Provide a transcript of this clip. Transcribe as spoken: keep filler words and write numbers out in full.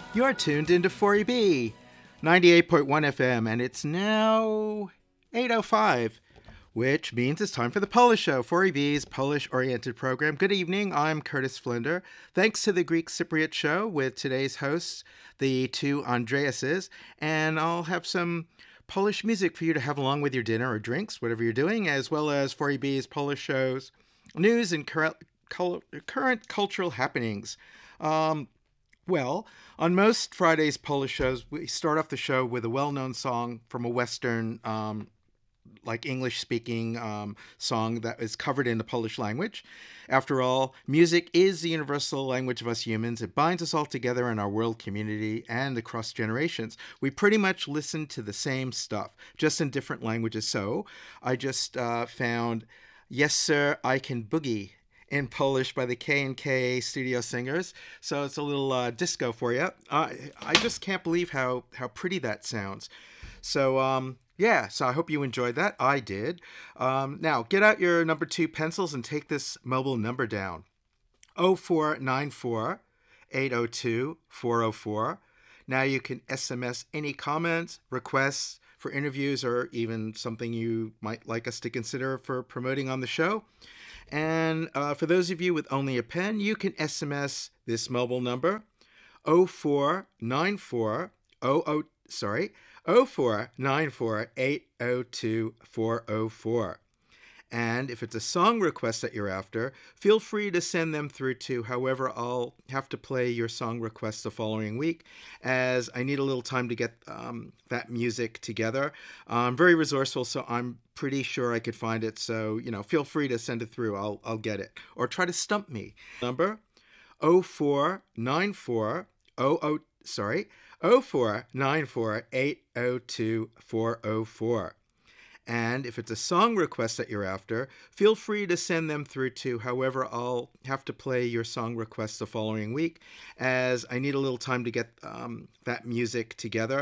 You're tuned into four E B, ninety-eight point one F M, and it's now eight oh five, which means it's time for the Polish Show, four E B's Polish-oriented program. Good evening, I'm Curtis Flinder. Thanks to the Greek Cypriot Show with today's hosts, the two Andreases, and I'll have some Polish music for you to have along with your dinner or drinks, whatever you're doing, as well as four E B's Polish shows, news, and current, current cultural happenings. Um, Well, on most Fridays Polish shows, we start off the show with a well-known song from a Western, um, like English-speaking um, song that is covered in the Polish language. After all, music is the universal language of us humans. It binds us all together in our world community and across generations. We pretty much listen to the same stuff, just in different languages. So I just uh, found Yes Sir, I Can Boogie in Polish by the K and K Studio Singers. So it's a little uh, disco for you. Uh, I just can't believe how, how pretty that sounds. So, um, yeah, so I hope you enjoyed that. I did. Um, now, get out your number two pencils and take this mobile number down. oh four nine four, eight oh two, four oh four. Now you can S M S any comments, requests for interviews, or even something you might like us to consider for promoting on the show. And uh, for those of you with only a pen, you can S M S this mobile number, oh four nine four, oh oh, sorry, oh four nine four, eight oh two, four oh four. And if it's a song request that you're after, feel free to send them through too. However, I'll have to play your song request the following week, as I need a little time to get um, that music together. I'm very resourceful, so I'm pretty sure I could find it. So, you know, feel free to send it through. I'll I'll get it. Or try to stump me. Number oh four nine four, oh oh, sorry, oh four nine four, eight oh two, four oh four. And if it's a song request that you're after, feel free to send them through too. However, I'll have to play your song request the following week, as I need a little time to get um, that music together.